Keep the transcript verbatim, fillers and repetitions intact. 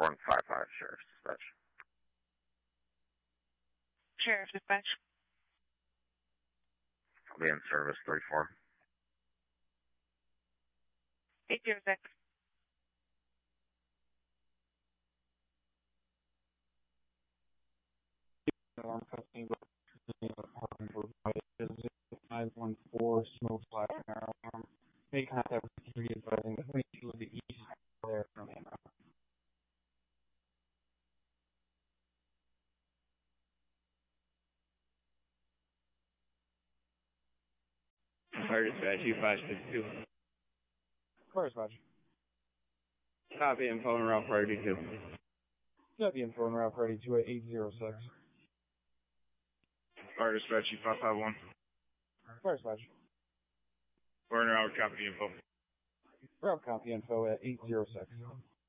one five five, Sheriff's Dispatch. Sheriff's Dispatch. I'll be in service, three four. eight zero six. Alarm company, apartment provided five one four smoke slash alarm. Make contact with security advising the twenty-two of the east flare from him. Fire dispatch, U five six two. Fire dispatch. Copy and phone route priority two. Copy and phone route priority two at eight zero six. Fire dispatch, U five five one. Fire dispatch. Burner out, copy info. Route copy info at eight zero six.